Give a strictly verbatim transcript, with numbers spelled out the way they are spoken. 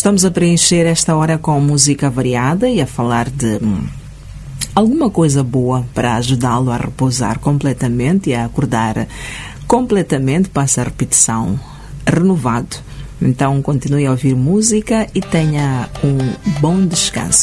Estamos a preencher esta hora com música variada e a falar de hum, alguma coisa boa para ajudá-lo a repousar completamente e a acordar completamente, passa a repetição, renovado. Então continue a ouvir música e tenha um bom descanso.